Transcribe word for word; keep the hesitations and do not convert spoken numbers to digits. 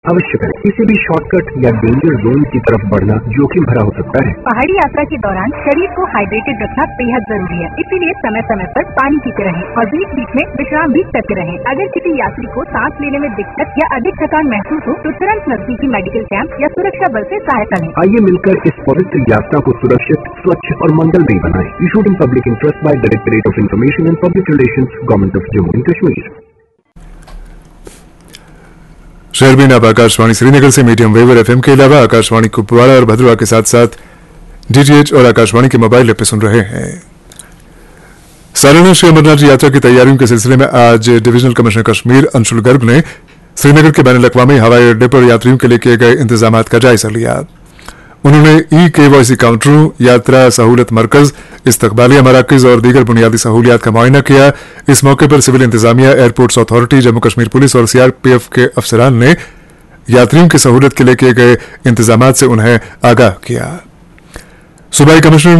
अवश्य करें। किसी भी शॉर्टकट या डेंजर जोन की तरफ बढ़ना जोखिम भरा हो सकता है। पहाड़ी यात्रा के दौरान शरीर को हाइड्रेटेड रखना बेहद जरूरी है, इसीलिए समय समय पर पानी पीते रहें और बीच बीच में विश्राम भी करते रहें। अगर किसी यात्री को सांस लेने में दिक्कत या अधिक थकान महसूस हो तो तुरंत नजदीकी मेडिकल कैंप या सुरक्षा बल से सहायता लें। आइए मिलकर इस पवित्र यात्रा को सुरक्षित, स्वच्छ और मंगलमय बनाएं। Issued in public interest by directorate of information and public relations, government of Jammu and Kashmir. शहरबीन आप आकाशवाणी श्रीनगर से मीडियम वेव और एफएम के अलावा आकाशवाणी कुपवाड़ा और भद्रवा के साथ साथ डीटीएच और आकाशवाणी के मोबाइल ऐप पे सुन रहे हैं। सालाना श्री अमरनाथ जी यात्रा की तैयारियों के सिलसिले में आज डिविजनल कमिश्नर कश्मीर अंशुल गर्ग ने श्रीनगर के बैनुल अक़वामी हवाई अड्डे पर यात्रियों के लिए किए गए इंतजाम का जायजा लिया। उन्होंने ई केवाईसी काउंटरों, यात्रा सहूलत मरकज, इस्तकबालिया मराकज और दीगर बुनियादी सहूलियात का मुआयना किया। इस मौके पर सिविल इंतजामिया, airports authority, Jammu Kashmir police और सीआरपीएफ के अफसरान ने यात्रियों की सहूलत के लिए किए गए इंतजामात से उन्हें आगाह किया। सूबाई कमिश्नर